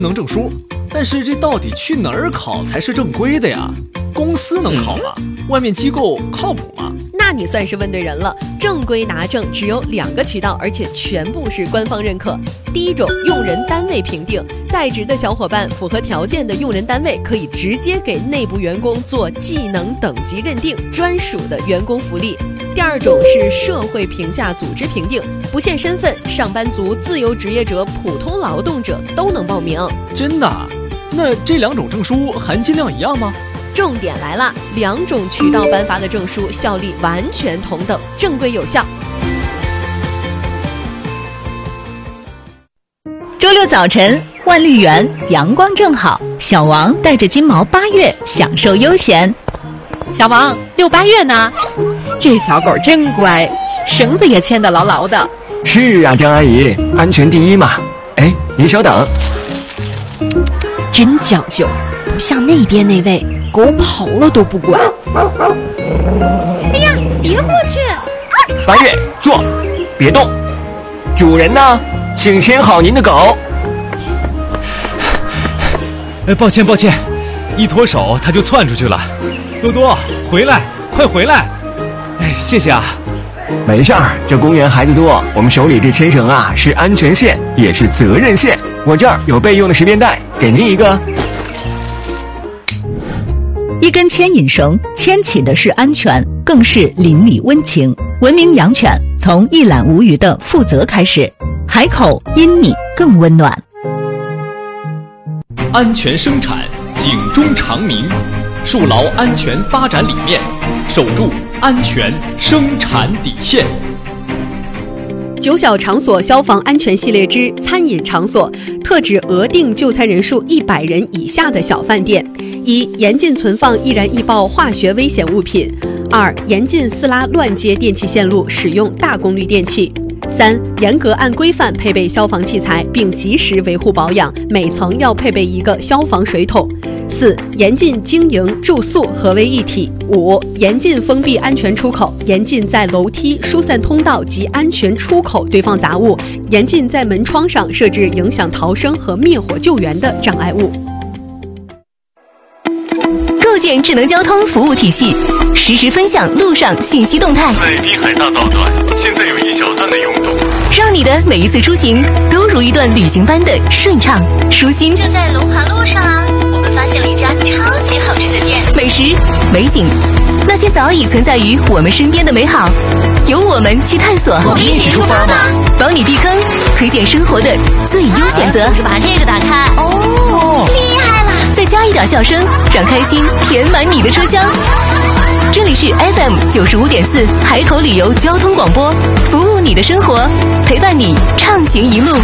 能证书，但是这到底去哪儿考才是正规的呀？公司能考吗？外面机构靠谱吗？ 那你算是问对人了。正规拿证只有2个渠道，而且全部是官方认可。第一种，用人单位评定，在职的小伙伴符合条件的用人单位可以直接给内部员工做技能等级认定，专属的员工福利。第二种是社会评价组织评定，不限身份，上班族、自由职业者、普通劳动者都能报名。 真的？那这2种证书含金量一样吗？ 重点来了，2种渠道颁发的证书效力完全同等，正规有效。 周六早晨，万绿园阳光正好，小王带着金毛8月享受悠闲。 小王，6、8月呢？这小狗真乖，绳子也牵得牢牢的。 是啊，张阿姨，安全第一嘛。哎，您稍等。 真讲究，不像那边那位，狗跑了都不管。 哎呀，别过去 ！8月，坐，别动。主人呢？请牵好您的狗。 抱歉，一脱手它就窜出去了。多多，回来，快回来！谢谢啊。 没事儿，这公园孩子多，我们手里这牵绳啊是安全线，也是责任线。我这儿有备用的10连带，给您一个。 一根牵引绳，牵起的是安全，更是邻里温情。文明养犬，从一览无余的负责开始。海口因你更温暖。 安全生产，警钟长鸣，树牢安全发展理念，守住安全生产底线。 9小场所消防安全系列之餐饮场所，特指额定就餐人数100人以下的小饭店。1、严禁存放易燃易爆化学危险物品。2、严禁私拉乱接电气线路，使用大功率电器。3、严格按规范配备消防器材，并及时维护保养，每层要配备1个消防水桶。4、严禁经营住宿合为一体。5、严禁封闭安全出口，严禁在楼梯、疏散通道及安全出口堆放杂物，严禁在门窗上设置影响逃生和灭火救援的障碍物。 构建智能交通服务体系，实时分享路上信息动态。 在滨海大道段，现在有1小段的拥堵， 让你的每一次出行都如一段旅行般的顺畅舒心。 就在龙华路上啊，我们发现了一家超级好吃的店， 美食、美景，那些早已存在于我们身边的美好，由我们去探索。 我们一起出发吧， 帮你避坑，推荐生活的最优选择。 就是把这个打开，哦，厉害了！ 再加一点笑声，让开心填满你的车厢。这里是 FM 95.4海口旅游交通广播，服务你的生活，陪伴你畅行一路。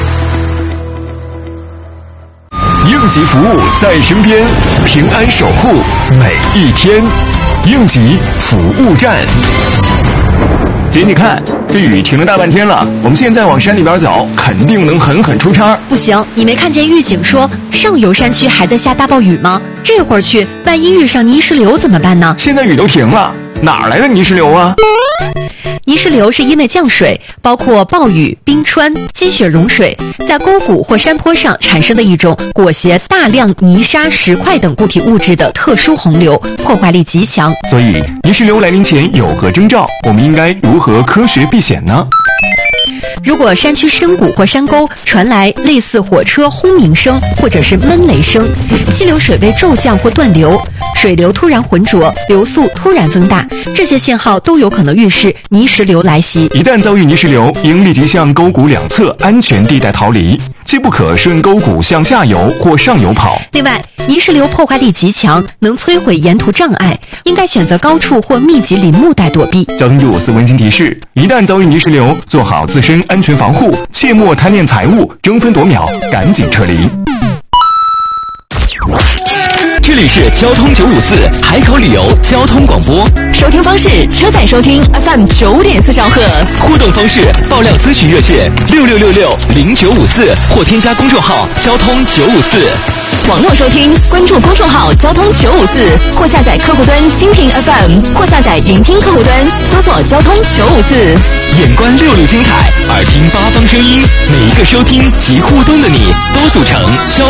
应急服务在身边，平安守护每一天。应急服务站。姐，你看这雨停了大半天了，我们现在往山里边走，肯定能狠狠出差。 不行，你没看见预警说上游山区还在下大暴雨吗？这会儿去，万一遇上泥石流怎么办呢？ 现在雨都停了，哪来的泥石流啊？ 泥石流是因为降水，包括暴雨、冰川、积雪融水，在沟谷或山坡上产生的一种裹挟大量泥沙、石块等固体物质的特殊洪流，破坏力极强。 所以，泥石流来临前有何征兆？我们应该如何科学避险呢？ 如果山区深谷或山沟传来类似火车轰鸣声或者是闷雷声，溪流水位骤降或断流，水流突然浑浊，流速突然增大，这些信号都有可能预示泥石流来袭。 一旦遭遇泥石流，应立即向沟谷两侧安全地带逃离，切不可顺沟谷向下游或上游跑。 另外，泥石流破坏力极强，能摧毁沿途障碍，应该选择高处或密集林木带躲避。 交通954温馨提示：一旦遭遇泥石流，做好自身安全防护，切莫贪恋财物，争分夺秒，赶紧撤离。 这里是交通954海口旅游交通广播， 收听方式：车载收听 FM 9.4兆赫， 互动方式：爆料咨询热线66660954或添加公众号交通954。 网络收听，关注公众号交通954，或下载客户端蜻蜓 FM， 或下载云听客户端，搜索交通954。 眼观66精彩，耳听八方声音，每一个收听及互动的你，都组成交